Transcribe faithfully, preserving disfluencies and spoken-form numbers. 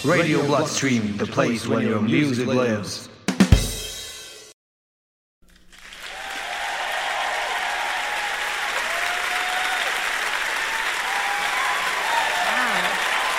Radio Bloodstream, the place where your music lives.